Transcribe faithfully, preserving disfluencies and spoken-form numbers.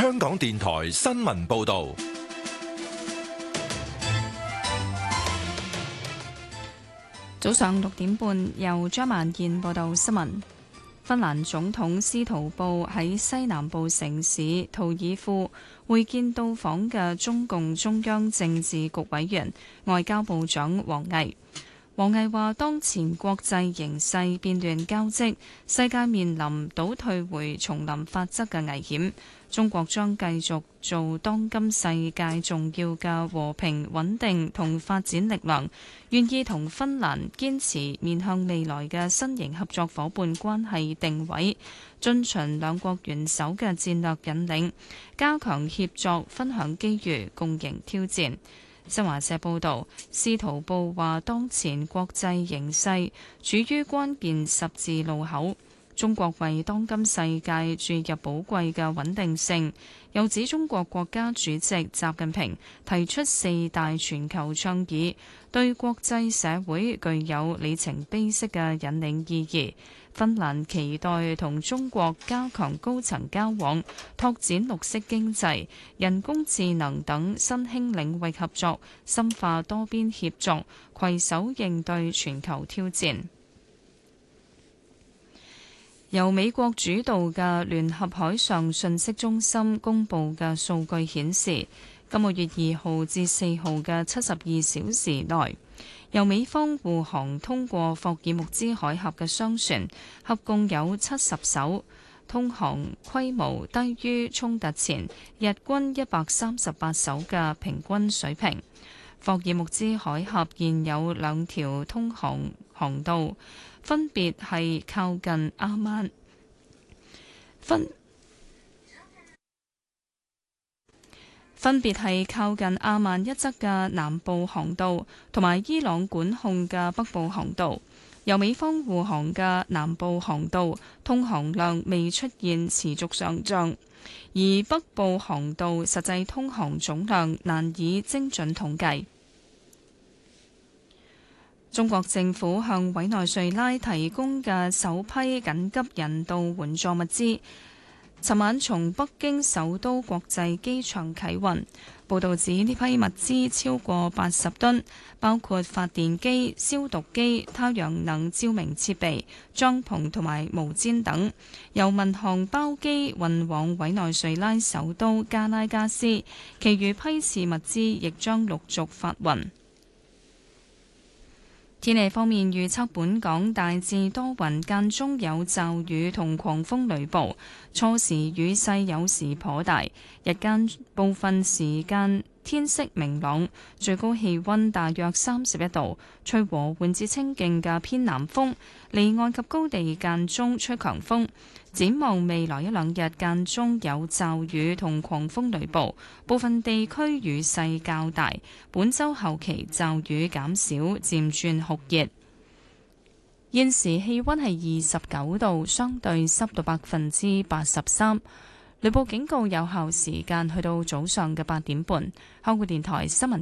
香港電台新聞報道。 早上六點半，由張萬燕報道新聞。芬蘭總統斯圖布喺西南部城市圖爾庫會見到訪嘅中共中央政治局委員、外交部長王毅。王毅話：當前國際形勢變亂交織，世界面臨倒退回叢林法則嘅危險。中國將繼續做當今世界重要嘅和平穩定同發展力量，願意同芬蘭堅持面向未來嘅新型合作夥伴關係定位，遵循兩國元首嘅戰略引領，加強協作，分享機遇，共迎挑戰。新華社報導，司徒布話：當前國際形勢處於關鍵十字路口。中國為當今世界注入寶貴嘅穩定性，又指中國國家主席習近平提出四大全球倡議，對國際社會具有里程碑式嘅引領意義。芬蘭期待同中國加強高層交往，拓展綠色經濟、人工智能等新興領域合作，深化多邊協作，攜手應對全球挑戰。由美國主導嘅聯合海上信息中心公佈嘅數據顯示，今個月二號至四號嘅七十二小時內，由美方護航通過霍爾木茲海峽嘅商船合共有七十艘，通航規模低於衝突前日均一百三十八艘嘅平均水平。霍爾木茲海峽現有兩條通航航道，分別係靠近阿曼分分別係靠近阿曼一側嘅南部航道，同埋伊朗管控嘅北部航道。由美方護航嘅南部航道通航量未出現持續上漲，而北部航道實際通航總量難以精準統計。中國政府向委內瑞拉提供嘅首批緊急人道援助物資，尋晚從北京首都國際機場啟運。報導指呢批物資超過八十噸，包括發電機、消毒機、太陽能照明設備、帳篷同埋毛氈等，由民航包機運往委內瑞拉首都加拉加斯，其餘批次物資亦將陸續發運。天氣方面預測，本港大致多雲，間中有驟雨同狂風雷暴，初時雨勢有時頗大，日間部分時間天色明朗，最高氣溫大約三十一度，吹和緩至清勁嘅偏南風，離岸及高地間中吹強風。展望未來一兩日間中有驟雨同狂風雷暴，部分地區雨勢較大。本週後期驟雨減少，漸轉酷熱。現時氣溫係二十九度，相對濕度百分之八十三。雷暴警告有效時間去到早上嘅八點半。香港電台新聞